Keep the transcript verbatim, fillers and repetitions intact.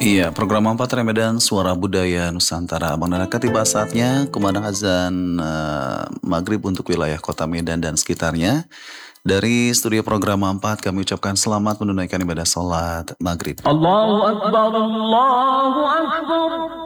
Iya, program empat Ramadan Suara Budaya Nusantara. Abang Nana tiba saatnya kumandang azan eh, maghrib untuk wilayah kota Medan dan sekitarnya. Dari studio program empat kami ucapkan selamat menunaikan ibadah sholat maghrib. Allahu Akbar, Allahu Akbar.